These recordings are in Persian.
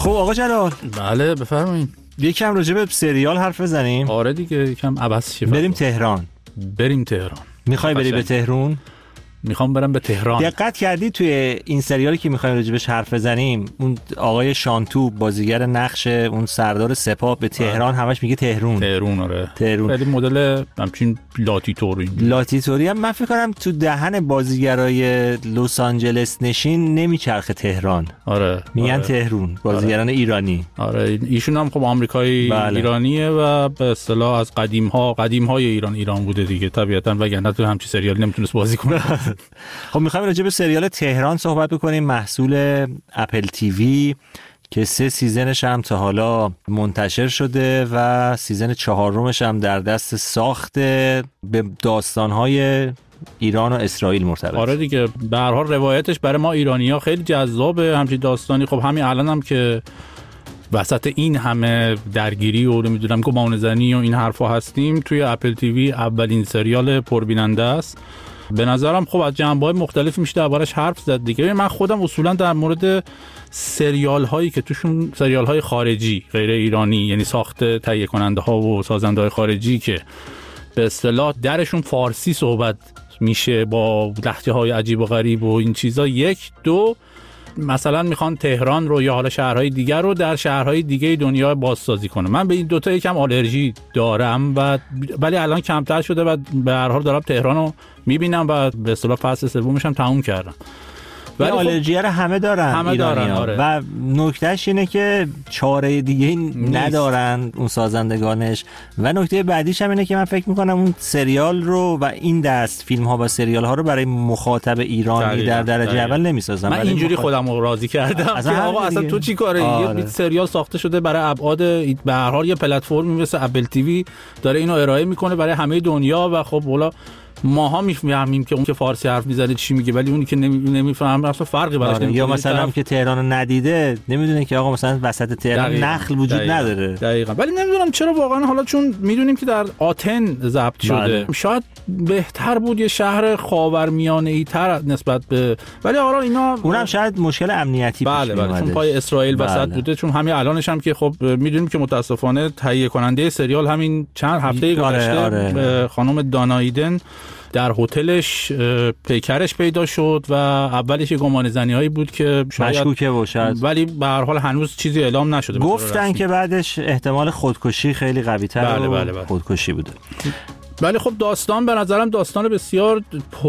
خب آقا جلال، بله بفرمایید. یکم راجع به سریال حرف بزنیم. آره دیگه، یکم عبث شه. بریم تهران. میخوای بری به تهران؟ میخوام برم به تهران. دقت کردی توی این سریالی که میخوایم راجبش حرف بزنیم، اون آقای شانتو بازیگر نقش اون سردار سپاه به تهران همش میگه تهران. آره تهران. خیلی مدل همچین لاتیتوری هم من فکر کنم تو دهن بازیگرای لس آنجلس نشین نمیچرخه تهران. آره میگن تهران بازیگران ایرانی. آره ایشون هم خب آمریکایی ایرانیه و به اصطلاح از قدیم‌های ایران بوده دیگه طبیعتاً، وگرنه تو همچین سریالی نمیتونست بازی کنه. خب میخوایم راجع به سریال تهران صحبت بکنیم، محصول اپل تیوی که 3 سیزنش هم تا حالا منتشر شده و سیزن 4مش هم در دست ساخته، به داستان‌های ایران و اسرائیل مرتبط. آره دیگه، به هر حال روایتش برای ما ایرانی‌ها خیلی جذابه همچین داستانی. خب همین الان هم که وسط این همه درگیری و نمیدونم گمانه‌زنی و این حرفا هستیم، توی اپل تیوی اولین سریال پربیننده است. به نظرم خب از جنبه‌های مختلفی میشه دربارش حرف زد دیگه. من خودم اصولا در مورد سریال هایی که توشون سریال های خارجی غیر ایرانی، یعنی ساخت تهیه کننده ها و سازنده های خارجی که به اصطلاح درشون فارسی صحبت میشه با لهجه های عجیب و غریب و این چیزا، 1 2 مثلا میخوان تهران رو یا حالا شهرهای دیگر رو در شهرهای دیگه دنیا بازسازی کنه. من به این دوتا یکم آلرژی دارم ولی الان کمتر شده و به هر حال دارم تهران رو میبینم و به اصطلاح فصل سومش هم تموم کردم. ولی آلرژی رو همه دارن آره. و نکتهش اینه که چاره دیگه ندارن اون سازندگانش. و نکته بعدیش هم اینه که من فکر میکنم اون سریال رو و این دست فیلم ها و سریال ها رو برای مخاطب ایرانی در درجه اول نمیسازن. من اینجوری خودم رو راضی کردم که آقا اصلا تو چی کاره؟ یه سریال ساخته شده برای ابعاد، به هر حال یه پلتفرمی مثل اپل تیوی داره اینو ارائه میکنه برای همه دنیا و خب والا ماها میفهمیم که اون که فارسی حرف میزنه چی میگه، ولی اونی که نمیفهمه اصلا فرقی براش نمیکنه. یا مثلا هم که تهران رو ندیده نمیدونه که آقا مثلا وسط تهران نخل وجود نداره. دقیقاً. ولی نمیدونم چرا واقعا، حالا چون میدونیم که در آتن ضبط شده شاید بهتر بود یه شهر خاورمیانه‌ای تر نسبت به، ولی حالا اینا اونم شاید مشکل امنیتی پیش بله چون پای اسرائیل وسط بوده. چون همین الانش هم که خب میدونیم که متاسفانه تهیه کننده سریال همین چند هفته گذشته خانم دانایدن در هتلش پیکرش پیدا شد و اولش گمانه‌زنی‌هایی بود که مشکوکه باشه، ولی به هر حال هنوز چیزی اعلام نشده. گفتن که بعدش احتمال خودکشی خیلی قوی‌تر خودکشی بوده. ولی خب داستان به نظرم داستان بسیار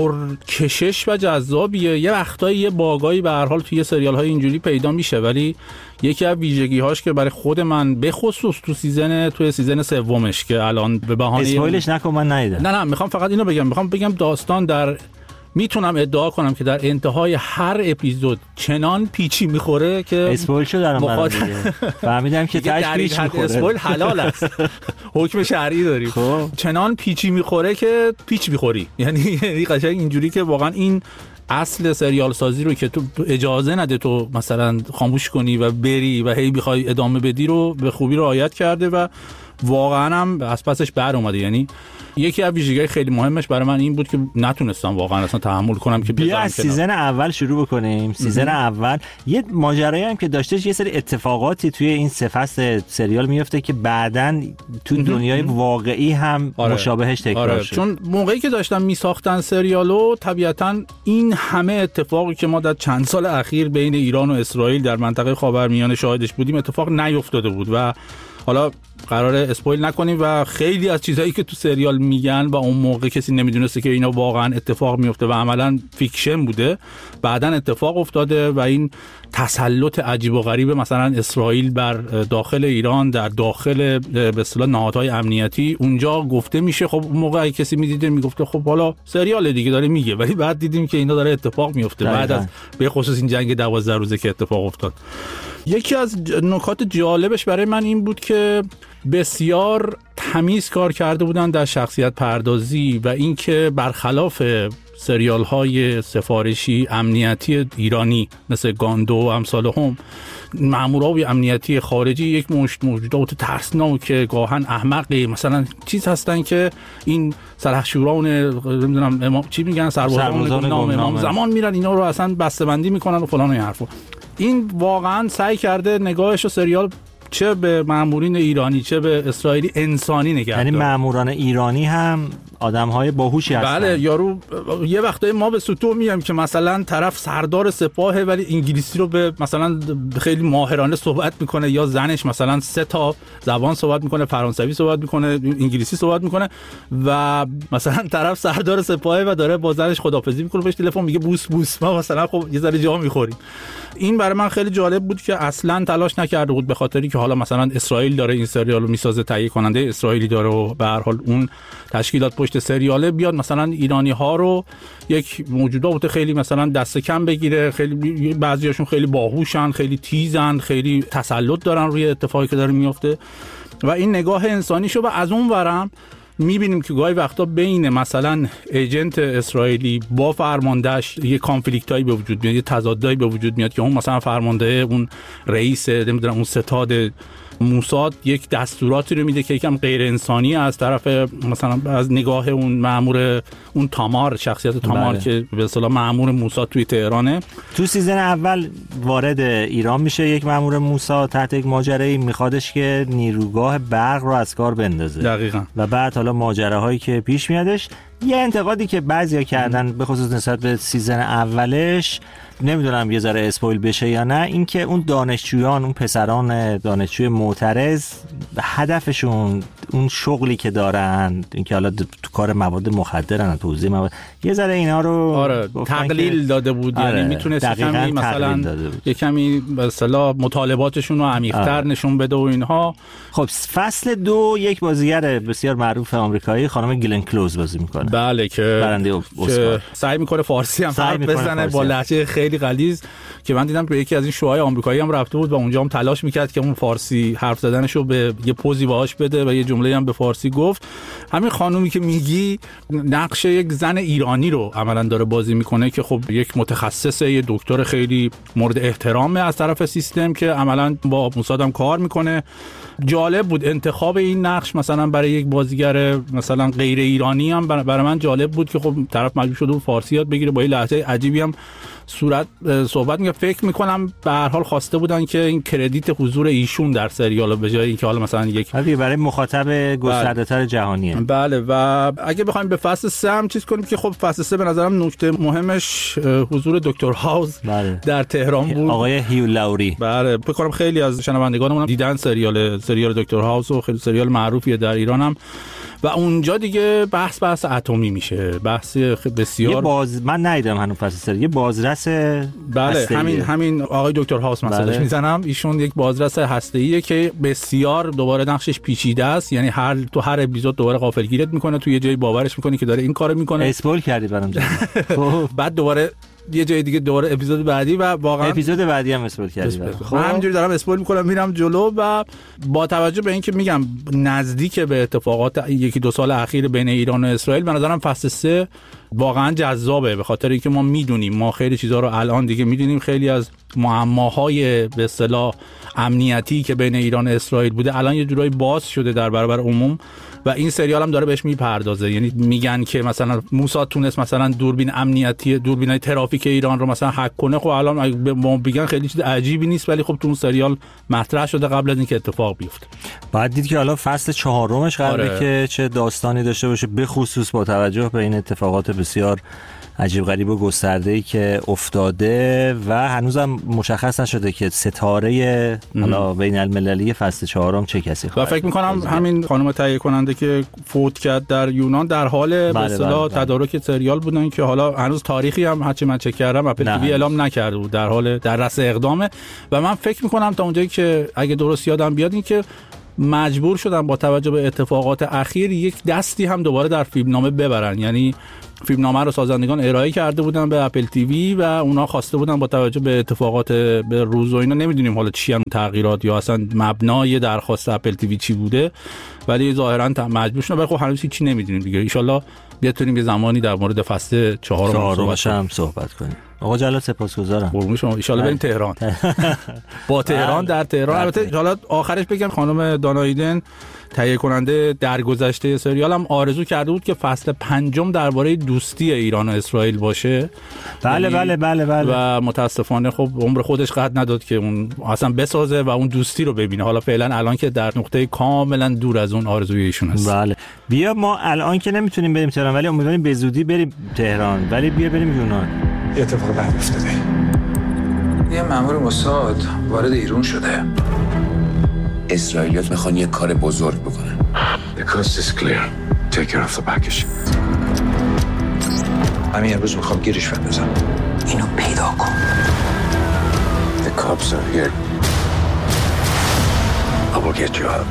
پرکشش و جذابیه. یه وقتایی یه باگایی به هر حال توی سریال‌های اینجوری پیدا میشه، ولی یکی از ویژگی‌هاش که برای خود من به خصوص توی سیزن سومش که الان به بهانه اسپویلش نکن من ندیدم. نه میخوام فقط اینو بگم داستان میتونم ادعا کنم که در انتهای هر اپیزود چنان پیچی میخوره که اسپویل شد دارم فهمیدم که تاش پیچ میخوره. اسپویل حلال است. حکم شرعی داریم. چنان پیچی میخوره که پیچ میخوری. یعنی قشنگ اینجوری که واقعا این اصل سریال سازی رو که تو اجازه نده تو مثلا خاموش کنی و بری و هی بخوای ادامه بدی رو به خوبی رعایت کرده و واقعا هم از پسش بر اومده. یعنی یکی از ویژگی‌های خیلی مهمش برای من این بود که نتونستم واقعا اصلا تحمل کنم که بذارم از سیزن اول شروع بکنیم. سیزن اول یه ماجرایی هم که داشتش، یه سری اتفاقاتی توی این 3 فصل سریال میفته که بعداً تو دنیای واقعی هم مشابهش تکرار شد. چون موقعی که داشتن میساختن سریالو طبیعتاً این همه اتفاقی که ما در چند سال اخیر بین ایران و اسرائیل در منطقه خاورمیانه شاهدش بودیم اتفاق نیفتاده بود و حالا قراره اسپویل نکنیم و خیلی از چیزهایی که تو سریال میگن و اون موقع کسی نمیدونسته که اینا واقعا اتفاق میفته و عملاً فیکشن بوده، بعداً اتفاق افتاده و این تسلط عجیب و غریب مثلا اسرائیل بر داخل ایران در داخل به اصطلاح نهادهای امنیتی اونجا گفته میشه. خب اون موقع کسی میدیده میگفته خب حالا سریال دیگه داره میگه، ولی بعد دیدیم که اینا داره اتفاق میفته بعد از به خصوص این جنگ 12 روزه که اتفاق افتاد. یکی از نکات جالبش برای من این بود که بسیار تمیز کار کرده بودن در شخصیت پردازی و اینکه برخلاف سریال های سفارشی امنیتی ایرانی مثل گاندو و امثال هم، مامورای امنیتی خارجی یک موجودات ترسناک گاهن احمقی مثلا چیز هستن که این سرخشوران نمیدونم امام چی میگن سربازان امام زمان میرن اینا رو اصلا بسته‌بندی میکنن و فلان و این حرفا. این واقعا سعی کرده نگاهش و سریال چه به مامورین ایرانی چه به اسرائیلی انسانی نگه داره. یعنی ماموران ایرانی هم آدم‌های باهوشی هستن. بله یارو یه وقتایی ما به سوتو میام که مثلا طرف سردار سپاهه ولی انگلیسی رو به مثلا خیلی ماهرانه صحبت میکنه، یا زنش مثلا 3 تا زبان صحبت میکنه، فرانسوی صحبت میکنه، انگلیسی صحبت میکنه و مثلا طرف سردار سپاهه و داره با زنش خداحافظی میکنه، بهش تلفن میگه بوس بوس، ما مثلا خب یه ذره جا میخوریم. این برای من خیلی جالب بود که اصلا تلاش نکرده بود به خاطری که حالا مثلا اسرائیل داره این سریال رو میسازه، تهیه کننده اسرائیلی داره و به هر حال اون تشکیلات پشت سریاله بیاد مثلا ایرانی ها رو یک موجودات خیلی مثلا دست کم بگیره. خیلی بعضیاشون خیلی باهوشن، خیلی تیزن، خیلی تسلط دارن روی اتفاقی که داره میفته و این نگاه انسانی شو. و از اون ورم میبینیم که گاهی وقتا بین مثلا ایجنت اسرائیلی با فرماندهش یه کانفلیکتایی به وجود میاد، یه تضادایی به وجود میاد که اون مثلا فرمانده اون رئیس نمیدونم اون ستاد موساد یک دستوراتی رو میده که یکم غیر انسانی از طرف مثلا از نگاه اون مأمور اون تامار، شخصیت تامار بله. که به اصطلاح مأمور موساد توی تهرانه. تو سیزن اول وارد ایران میشه یک مأمور موساد تحت یک ماجرایی، میخوادش که نیروگاه برق رو از کار بندازه. دقیقاً. و بعد حالا ماجراهایی که پیش میادش. یه انتقادی که بعضیا کردن به خصوص نسبت به سیزن اولش، نمیدونم یه ذره اسپویل بشه یا نه، این که اون دانشجویان، اون پسران دانشجوی معترض، هدفشون اون شغلی که دارن، اینکه حالا تو کار مواد مخدرن، توزیع مواد، یه ذره اینا رو تقلیل داده بود. یعنی میتونست کمی مثلا یه کمی به اصطلاح مطالباتشون رو عمیق‌تر نشون بده و اینها. خب فصل 2 یک بازیگر بسیار معروف آمریکایی خانم گلن کلوز بازی میکنه. بله که برنده اسکار، سعی میکنه فارسی هم حرف بزنه با لهجه خیلی غلیظ که من دیدم که یکی از این شوهای آمریکایی هم رفته بود و اونجا هم تلاش میکرد که اون فارسی حرف زدنشو به یه پوزی باهاش بده و یه جمله هم به فارسی گفت. همین خانومی که میگی نقش یک زن ایرانی رو عملاً داره بازی میکنه که خب یک متخصصه، یه دکتر خیلی مورد احترامه از طرف سیستم که عملاً با موساد هم کار میکنه. جالب بود انتخاب این نقش مثلا برای یک بازیگر مثلا غیر ایرانی هم برای من جالب بود که خب طرف مجبور شده بود فارسی یاد بگیره، با یه لهجه عجیبی هم صحبت میگه. فکر میکنم به هر حال خواسته بودن که این کردیت حضور ایشون در سریال به جای اینکه حالا مثلا یک برای مخاطب گسترده‌تر جهانیه. بله. و اگه بخوایم به فصل 3 هم چیز کنیم که خب فصل 3 به نظرم نکته مهمش حضور دکتر هاوس در تهران بود، آقای هیو لاوری. بله فکر کنم خیلی از شنوندگانمون دیدن سریال دکتر هاوس و خیلی سریال معروفیه در ایران هم. و اونجا دیگه بحث اتمی میشه، بحث بسیار من ندیدم هنوز فصل 3. یه بازرس بله همین آقای دکتر هاوس مثلا میزنم، ایشون یک بازرس هسته‌ایه که بسیار دوباره نقشش پیچیده است. یعنی تو هر اپیزود دوباره غافلگیرت میکنه، تو یه جایی باورش میکنی که داره این کارو میکنه. اسپویل کردی برام. بعد دوباره یه جای دیگه دوباره اپیزود بعدی و واقعا اپیزود بعدی هم اسپویل کردی. من همینجوری دارم اسپویل میکنم میرم جلو. و با توجه به اینکه میگم نزدیک به اتفاقات 1-2 سال اخیر بین ایران و اسرائیل، به نظرم فصل 3 واقعا جذابه به خاطر اینکه ما میدونیم، ما خیلی چیزا رو الان دیگه میدونیم، خیلی از معماهای به اصطلاح امنیتی که بین ایران و اسرائیل بوده الان یه جورایی باز شده در برابر عموم و این سریال هم داره بهش میپردازه. یعنی میگن که مثلا موساد تونست مثلا دوربین امنیتی، دوربینای ترافیک ایران رو مثلا هک کنه. خب الان بگن خیلی چیز عجیبی نیست، ولی خب تو اون سریال مطرح شده قبل از اینکه اتفاق بیفته. بعد دید که حالا فصل 4 قراره که چه داستانی داشته باشه، به خصوص با توجه به این اتفاقات بسیار عجیب غریب و گسترده‌ای که افتاده و هنوزم مشخص نشده که ستاره حالا بین المللی فصل 4 چه کسی خواهد. و فکر می‌کنم همین خانم تهیه کننده که فوت کرد در یونان در حال به اصطلاح تدارک سریال بودن که حالا هنوز تاریخی هم هرچی من چک کردم اپل تیوی اعلام نکرده بود، در حال در رأس اقدامه. و من فکر می‌کنم تا اونجایی که اگه درست یادم بیاد این که مجبور شدن با توجه به اتفاقات اخیر یک دستی هم دوباره در فیلمنامه ببرن. یعنی فیلمنامه رو سازندگان ارائه کرده بودن به اپل تیوی و اونا خواسته بودن با توجه به اتفاقات به روز و اینا، نمیدونیم حالا چی هم تغییرات یا اصلا مبنای درخواست اپل تیوی چی بوده، ولی ظاهرا مجبور شدن. ولی خب هنوز هیچی نمیدونیم دیگه. ان شاءالله بتونیم یه زمانی در مورد فصل 4 هم صحبت کنیم. آقا جلال سپاسگزارم. قربون شما. ان شاءالله بریم تهران. با تهران در تهران. البته حالا آخرش بگم خانم دانا ایدن تهیه کننده درگذشته سریال هم آرزو کرده بود که فصل 5 درباره دوستی ایران و اسرائیل باشه. بله. و متاسفانه خب عمر خودش قد نداد که اون اصلا بسازه و اون دوستی رو ببینه. حالا فعلا الان که در نقطه کاملا دور از اون آرزوی ایشون هست. بله. بیا ما الان که نمیتونیم بریم تهران ولی امیدواریم به زودی بریم تهران، ولی بیا بریم یونان. یه اتفاق بعد افتاده. یه مأمور موساد وارد ایران شده. اسرائیلیات میخوان یه کار بزرگ بکنن. The coast is clear. Take care of the package. همین امروز میخوام گیرش بندازم. اینو پیدا کن. The cops are here. I will get you out.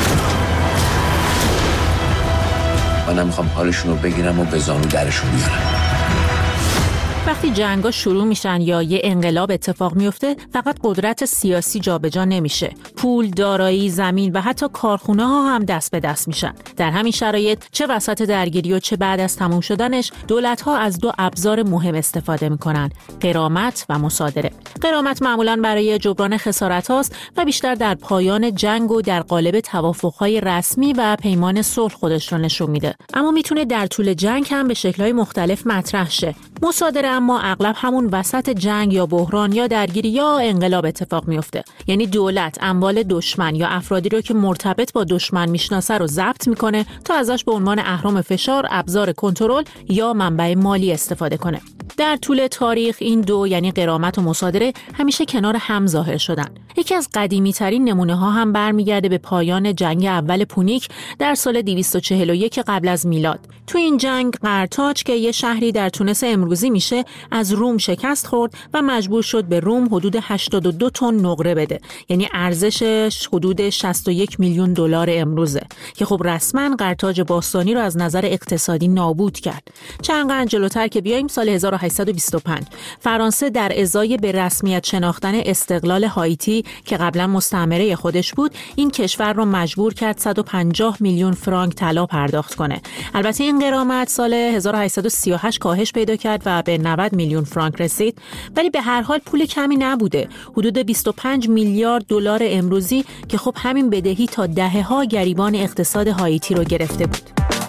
من میخوام حالشون رو بگیرم و به زانو درشون بیارم. وقتی جنگا شروع میشن یا یه انقلاب اتفاق میفته، فقط قدرت سیاسی جابجا نمیشه. پول، دارایی، زمین و حتی کارخونه ها هم دست به دست میشن. در همین شرایط چه وسط درگیری و چه بعد از تموم شدنش، دولت ها از 2 ابزار مهم استفاده میکنن: غرامت و مصادره. غرامت معمولاً برای جبران خسارت هاست و بیشتر در پایان جنگ و در قالب توافقهای رسمی و پیمان صلح خودش رو نشون میده. اما میتونه در طول جنگ هم به شکل‌های مختلف مطرح شه. مصادره اما اغلب همون وسط جنگ یا بحران یا درگیری یا انقلاب اتفاق میفته. یعنی دولت اموال دشمن یا افرادی رو که مرتبط با دشمن میشناسه رو ضبط میکنه تا ازش به عنوان اهرم فشار، ابزار کنترل یا منبع مالی استفاده کنه. در طول تاریخ این دو، یعنی غرامت و مصادره، همیشه کنار هم ظاهر شدن. یکی از قدیمی ترین نمونه ها هم برمیگرده به پایان جنگ اول پونیک در سال 241 قبل از میلاد. تو این جنگ قرتاج که یه شهری در تونس امروزی میشه، از روم شکست خورد و مجبور شد به روم حدود 82 تن نقره بده، یعنی ارزشش حدود 61 میلیون دلار امروزه، که خب رسما قرتاج باستانی رو از نظر اقتصادی نابود کرد. چند قرن جلوتر که بیایم، سال 1825 فرانسه در ازای به رسمیت شناختن استقلال هایتی که قبلا مستعمره خودش بود، این کشور رو مجبور کرد 150 میلیون فرانک طلا پرداخت کنه. البته این غرامت سال 1838 کاهش پیدا کرد و به 90 میلیون فرانک رسید، ولی به هر حال پول کمی نبوده. حدود 25 میلیارد دلار امروزی که خب همین بدهی تا دهه‌ها گریبان اقتصاد هایتی رو گرفته بود.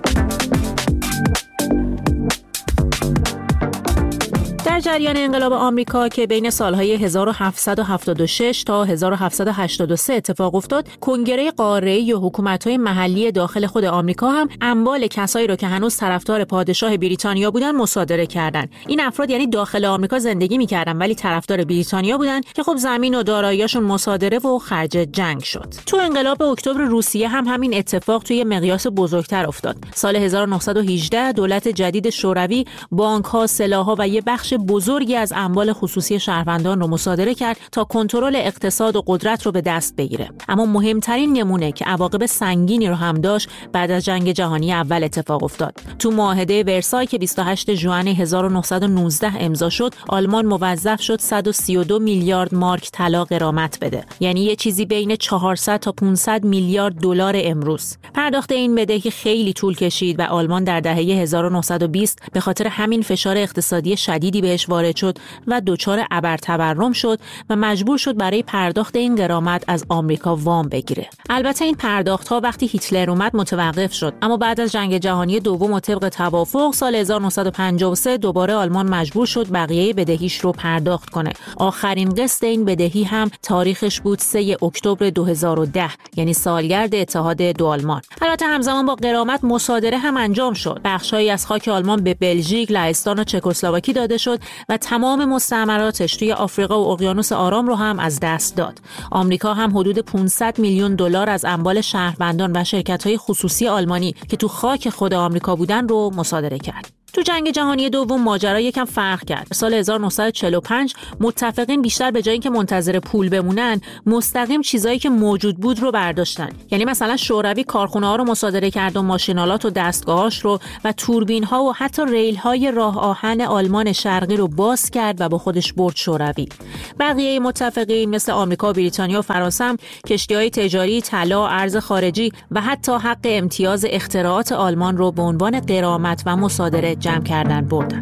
در جریان انقلاب آمریکا که بین سالهای 1776 تا 1783 اتفاق افتاد، کنگره قاره‌ای و حکومت‌های محلی داخل خود آمریکا هم اموال کسایی رو که هنوز طرفدار پادشاه بریتانیا بودن مصادره کردند. این افراد یعنی داخل آمریکا زندگی می‌کردن ولی طرفدار بریتانیا بودن که خب زمین و دارایی‌هاشون مصادره و خرج جنگ شد. تو انقلاب اکتبر روسیه هم همین اتفاق توی مقیاس بزرگتر افتاد. سال 1918 دولت جدید شوروی بانک‌ها، سلاح‌ها و یه بخش بزرگی از اموال خصوصی شهروندان رو مصادره کرد تا کنترل اقتصاد و قدرت رو به دست بگیره. اما مهمترین نمونه که عواقب سنگینی رو هم داشت بعد از جنگ جهانی اول اتفاق افتاد. تو معاهده ورسای که 28 ژوئن 1919 امضا شد، آلمان موظف شد 132 میلیارد مارک طلا غرامت بده، یعنی یه چیزی بین 400 تا 500 میلیارد دلار امروز. پرداخت این بدهی خیلی طول کشید و آلمان در دهه 1920 به خاطر همین فشار اقتصادی شدیدی بهش وارد شد و دچار ابرتورم شد و مجبور شد برای پرداخت این غرامت از آمریکا وام بگیره. البته این پرداخت‌ها وقتی هیتلر اومد متوقف شد، اما بعد از جنگ جهانی دوم و طبق توافق سال 1953 دوباره آلمان مجبور شد بقیه بدهیش رو پرداخت کنه. آخرین قسط این بدهی هم تاریخش بود 3 اکتبر 2010، یعنی سالگرد اتحاد دو آلمان. البته همزمان با غرامت مصادره هم انجام شد. بخشایی از خاک آلمان به بلژیک، لهستان و چکسلواکی داده شد و تمام مستعمراتش توی آفریقا و اقیانوس آرام رو هم از دست داد. آمریکا هم حدود 500 میلیون دلار از اموال شهروندان و شرکت‌های خصوصی آلمانی که تو خاک خود آمریکا بودن رو مصادره کرد. تو جنگ جهانی دوم ماجرا یکم فرق کرد. سال 1945 متفقین بیشتر به جای اینکه منتظر پول بمونن، مستقیم چیزایی که موجود بود رو برداشتن. یعنی مثلا شوروی کارخونه‌ها رو مصادره کرد و ماشین‌آلات و دستگاه‌هاش رو و توربین‌ها و حتی ریل‌های راه آهن آلمان شرقی رو باز کرد و با خودش برد شوروی. بقیه متفقین مثل آمریکا و بریتانیا و فرانسه هم کشتی‌های تجاری، طلا، ارز خارجی و حتی حق امتیاز اختراعات آلمان رو به عنوان غرامت و مصادره جمع کردن بردن.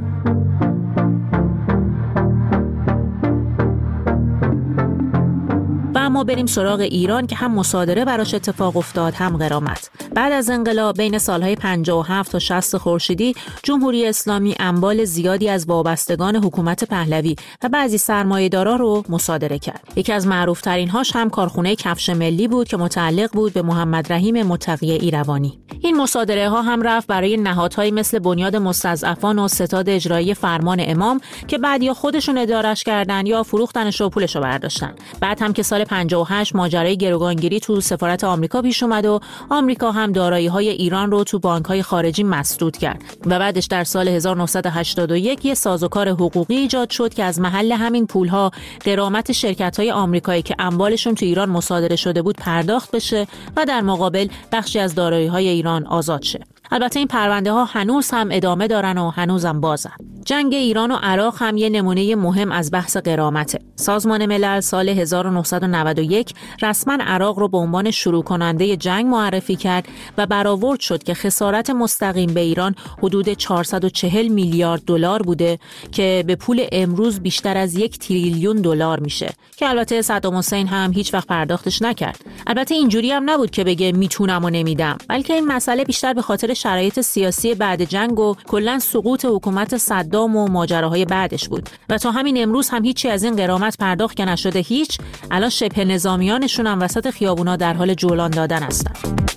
و اما بریم سراغ ایران که هم مصادره براش اتفاق افتاد هم غرامت. بعد از انقلاب بین سالهای 57 تا 60 خورشیدی جمهوری اسلامی اموال زیادی از وابستگان حکومت پهلوی و بعضی سرمایه‌دارا رو مصادره کرد. یکی از معروف‌ترین هاش هم کارخونه کفش ملی بود که متعلق بود به محمد رحیم متقی ایروانی. این مصادره ها هم رفت برای نهادهایی مثل بنیاد مستضعفان و ستاد اجرایی فرمان امام که بعد یا خودشون ادارش کردن یا فروختنش و پولش رو برداشتن. بعد هم که سال 58 ماجرای گروگانگیری تو سفارت آمریکا پیش اومد و آمریکا هم دارایی‌های ایران رو تو بانک‌های خارجی مسدود کرد و بعدش در سال 1981 یه سازوکار حقوقی ایجاد شد که از محل همین پول‌ها غرامت شرکت‌های آمریکایی که اموالشون تو ایران مصادره شده بود پرداخت بشه و در مقابل بخشی از دارایی‌های ایران آزاد شه. البته این پرونده ها هنوز هم ادامه دارن و هنوزم بازن. جنگ ایران و عراق هم یه نمونه مهم از بحث غرامته. سازمان ملل سال 1991 رسما عراق رو به عنوان شروع کننده جنگ معرفی کرد و برآورد شد که خسارت مستقیم به ایران حدود 440 میلیارد دلار بوده که به پول امروز بیشتر از 1 تریلیون دلار میشه که البته صدام حسین هم هیچ وقت پرداختش نکرد. البته اینجوری هم نبود که بگه میتونم و نمیدم، بلکه این مسئله بیشتر به خاطر شرایط سیاسی بعد جنگ و کلاً سقوط حکومت صدام و ماجراهای بعدش بود و تا همین امروز هم هیچی از این غرامت پرداخت که نشده. هیچ. الان شبه نظامیانشون هم وسط خیابونا در حال جولان دادن هستن.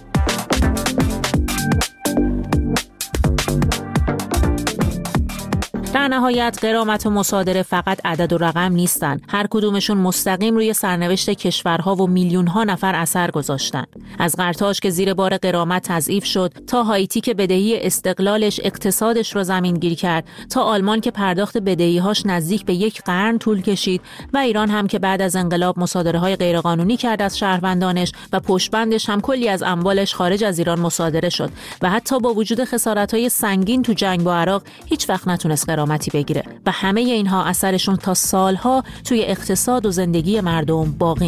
در نهایت غرامت و مصادره فقط عدد و رقم نیستن. هر کدومشون مستقیم روی سرنوشت کشورها و میلیون‌ها نفر اثر گذاشتن. از قرطاج که زیر بار غرامت تضعیف شد، تا هایتی که بدهی استقلالش اقتصادش رو زمینگیر کرد، تا آلمان که پرداخت بدهی‌هاش نزدیک به 1 قرن طول کشید و ایران هم که بعد از انقلاب مصادره‌های غیرقانونی کرد از شهروندانش و پشتبندش هم کلی از اموالش خارج از ایران مصادره شد و حتی با وجود خسارت‌های سنگین تو جنگ با عراق هیچ وقت نتونست غرامتی بگیره و همه اینها اثرشون تا سالها توی اقتصاد و زندگی مردم باقی